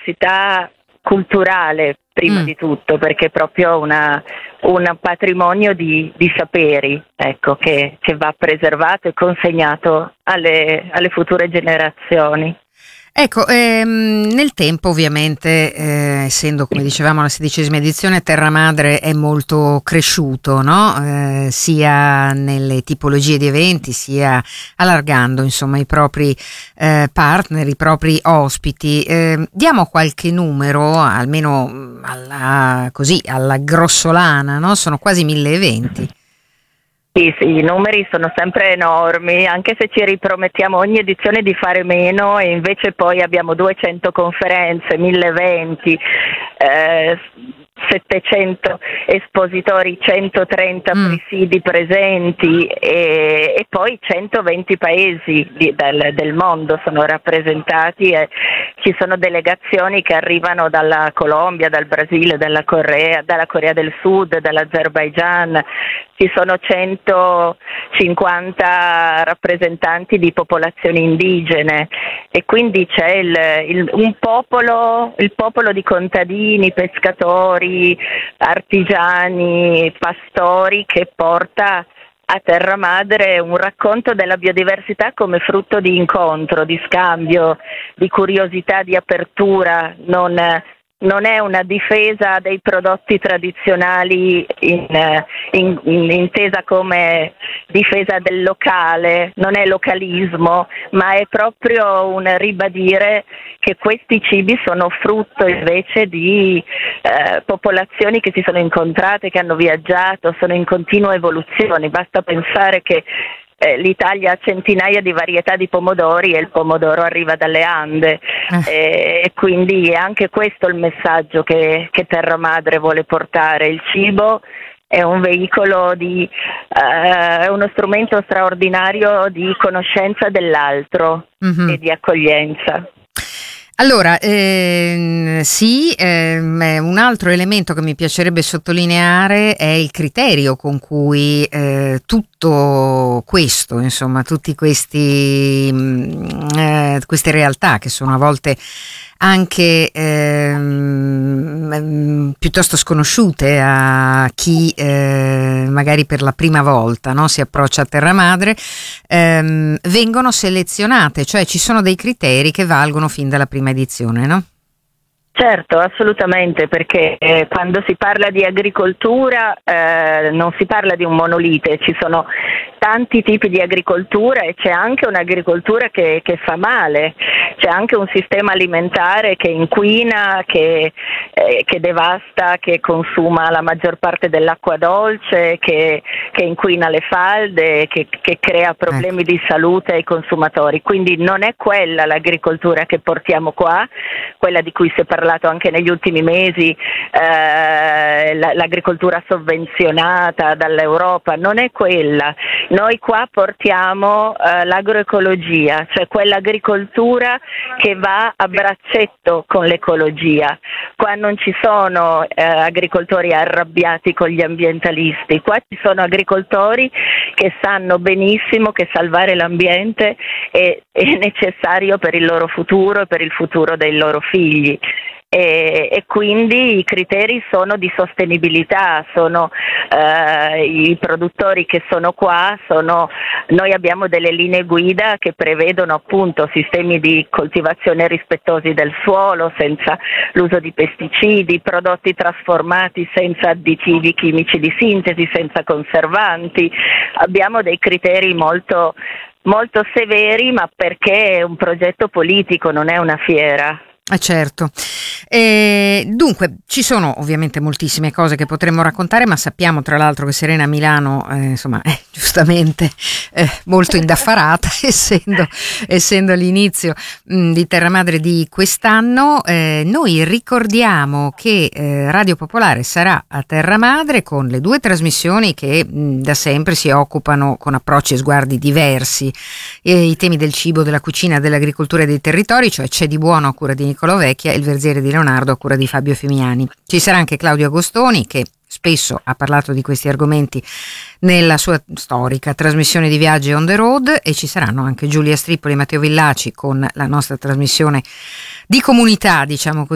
biodiversità culturale prima di tutto, perché è proprio un patrimonio di saperi, ecco, che va preservato e consegnato alle future generazioni. Ecco, nel tempo ovviamente, essendo come dicevamo la 16ª edizione, Terra Madre è molto cresciuto, no? Sia nelle tipologie di eventi, sia allargando insomma i propri partner, i propri ospiti. Diamo qualche numero, almeno alla grossolana, no? Sono quasi 1000 eventi. Sì, i numeri sono sempre enormi, anche se ci ripromettiamo ogni edizione di fare meno e invece poi abbiamo 200 conferenze, 1000 eventi, 700 espositori, 130 presidi presenti e poi 120 paesi del mondo sono rappresentati e ci sono delegazioni che arrivano dalla Colombia, dal Brasile, dalla Corea del Sud, dall'Azerbaigian. Ci sono 150 rappresentanti di popolazioni indigene e quindi c'è il popolo di contadini, pescatori, artigiani, pastori che porta a Terra Madre un racconto della biodiversità come frutto di incontro, di scambio, di curiosità, di apertura. Non è una difesa dei prodotti tradizionali intesa come difesa del locale, non è localismo, ma è proprio un ribadire che questi cibi sono frutto invece di popolazioni che si sono incontrate, che hanno viaggiato, sono in continua evoluzione. Basta pensare che l'Italia ha centinaia di varietà di pomodori e il pomodoro arriva dalle Ande e quindi è anche questo il messaggio che Terra Madre vuole portare. Il cibo è un veicolo è uno strumento straordinario di conoscenza dell'altro e di accoglienza. Allora, sì, un altro elemento che mi piacerebbe sottolineare è il criterio con cui tutto questo, insomma, tutti queste realtà che sono a volte anche piuttosto sconosciute a chi magari per la prima volta, no, si approccia a Terra Madre, vengono selezionate, cioè ci sono dei criteri che valgono fin dalla prima edizione, no? Certo, assolutamente, perché quando si parla di agricoltura non si parla di un monolite, ci sono tanti tipi di agricoltura e c'è anche un'agricoltura che fa male, c'è anche un sistema alimentare che inquina, che devasta, che consuma la maggior parte dell'acqua dolce, che inquina le falde, che crea problemi di salute ai consumatori. Quindi non è quella l'agricoltura che portiamo qua, quella di cui si è parlato anche negli ultimi mesi, l'agricoltura sovvenzionata dall'Europa, non è quella. Noi qua portiamo l'agroecologia, cioè quell'agricoltura che va a braccetto con l'ecologia. Qua non ci sono agricoltori arrabbiati con gli ambientalisti, qua ci sono agricoltori che sanno benissimo che salvare l'ambiente è necessario per il loro futuro e per il futuro dei loro figli. E quindi i criteri sono di sostenibilità, sono i produttori che sono qua, noi abbiamo delle linee guida che prevedono appunto sistemi di coltivazione rispettosi del suolo, senza l'uso di pesticidi, prodotti trasformati senza additivi chimici di sintesi, senza conservanti. Abbiamo dei criteri molto, molto severi, ma perché è un progetto politico, non è una fiera. Certo. Dunque ci sono ovviamente moltissime cose che potremmo raccontare, ma sappiamo tra l'altro che Serena Milano insomma è giustamente molto indaffarata essendo l'inizio di Terra Madre di quest'anno. Noi ricordiamo che Radio Popolare sarà a Terra Madre con le 2 trasmissioni che da sempre si occupano con approcci e sguardi diversi i temi del cibo, della cucina, dell'agricoltura e dei territori, cioè C'è di buono a cura di Niccolò Vecchia e Il Verziere di Leonardo a cura di Fabio Fimiani. Ci sarà anche Claudio Agostoni, che spesso ha parlato di questi argomenti nella sua storica trasmissione di Viaggi on the road, e ci saranno anche Giulia Strippoli e Matteo Villaci con la nostra trasmissione di comunità, diciamo così,